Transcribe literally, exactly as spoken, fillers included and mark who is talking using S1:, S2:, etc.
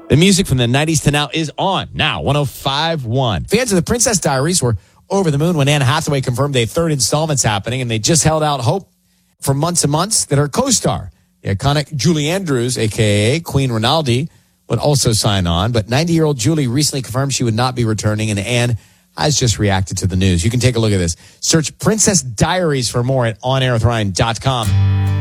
S1: The music from the nineties to now is on. Now, one oh five point one. Fans of The Princess Diaries were over the moon when Anne Hathaway confirmed a third installment's happening, and they just held out hope for months and months that her co-star, the iconic Julie Andrews, a k a. Queen Rinaldi, would also sign on. But ninety-year-old Julie recently confirmed she would not be returning, and Anne has just reacted to the news. You can take a look at this. Search Princess Diaries for more at on air with ryan dot com.